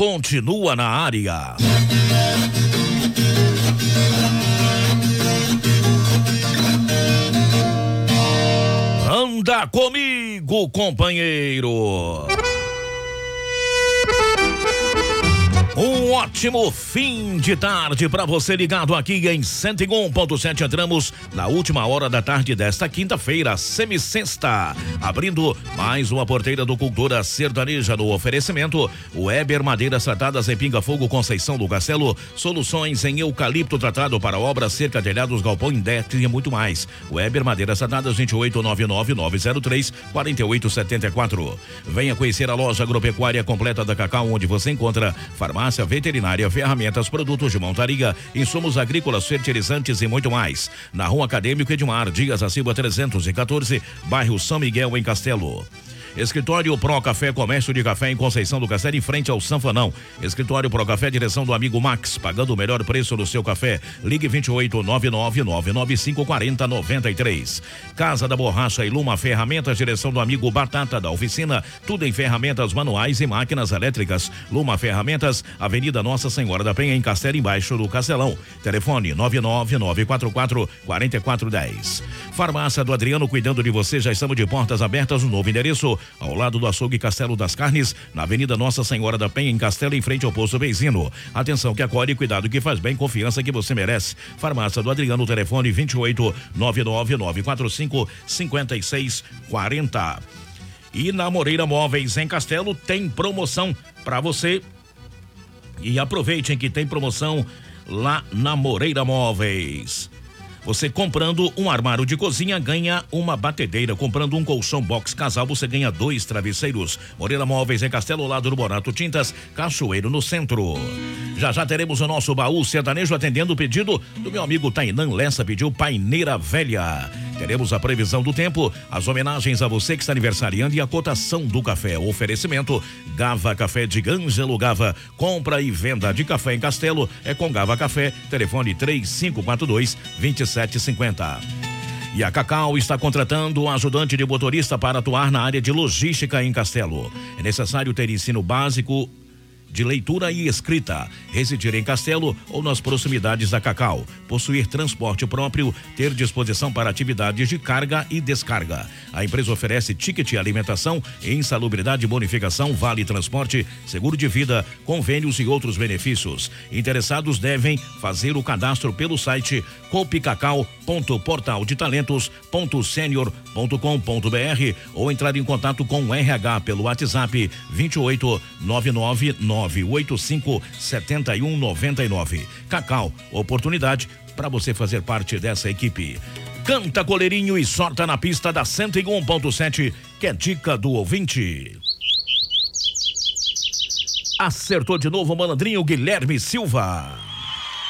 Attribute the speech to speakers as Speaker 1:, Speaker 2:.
Speaker 1: continua na área. Anda comigo, companheiro. Um ótimo fim de tarde para você ligado aqui em 101.7. Entramos na última hora da tarde desta quinta-feira, semissexta, abrindo mais uma porteira do Cultura Sertaneja no oferecimento Weber Madeiras Tratadas em Pinga Fogo, Conceição do Castelo, soluções em eucalipto tratado para obras, cerca de telhados, galpão, index e muito mais. Weber Madeiras Tratadas, 2899-903-4874. Venha conhecer a loja agropecuária completa da Cacau, onde você encontra farmácia veterinária, ferramentas, produtos de montaria, insumos agrícolas, fertilizantes e muito mais. Na Rua Acadêmico Edmar Dias da Silva 314, bairro São Miguel, em Castelo. Escritório Pro Café, comércio de café em Conceição do Castelo, em frente ao Sanfanão. Escritório Pro Café, direção do amigo Max, pagando o melhor preço do seu café. Ligue 2899-995-40-93. Casa da Borracha e Luma Ferramentas, direção do amigo Batata, da oficina, tudo em ferramentas manuais e máquinas elétricas. Luma Ferramentas, Avenida Nossa Senhora da Penha, em Castelo, embaixo do Castelão. Telefone 99944-4410. Farmácia do Adriano, cuidando de você, já estamos de portas abertas no novo endereço, ao lado do açougue Castelo das Carnes, na Avenida Nossa Senhora da Penha, em Castelo, em frente ao Poço Benzino. Atenção que acolhe, cuidado que faz bem, confiança que você merece. Farmácia do Adriano, telefone 2899-945-5640. E na Moreira Móveis, em Castelo, tem promoção para você. E aproveitem que tem promoção lá na Moreira Móveis. Você comprando um armário de cozinha ganha uma batedeira. Comprando um colchão box casal você ganha 2 travesseiros. Moreira Móveis em Castelo, ao lado do Bonato Tintas, Cachoeiro no centro. Já teremos o nosso baú sertanejo atendendo o pedido do meu amigo Tainan Lessa, pediu Paineira Velha. Teremos a previsão do tempo, as homenagens a você que está aniversariando e a cotação do café. Oferecimento Gava Café de Ângelo Gava. Compra e venda de café em Castelo é com Gava Café. Telefone 3542-2750. E a Cacau está contratando um ajudante de motorista para atuar na área de logística em Castelo. É necessário ter ensino básico de leitura e escrita, residir em Castelo ou nas proximidades da Cacau, possuir transporte próprio, ter disposição para atividades de carga e descarga. A empresa oferece ticket alimentação, insalubridade, bonificação, vale transporte, seguro de vida, convênios e outros benefícios. Interessados devem fazer o cadastro pelo site copicacau.portaldetalentos.senior.com.br ou entrar em contato com o RH pelo WhatsApp 2899857199. Cacau, oportunidade para você fazer parte dessa equipe. Canta Coleirinho e sorta na pista da 101.7, que é dica do ouvinte. Acertou de novo o malandrinho Guilherme Silva.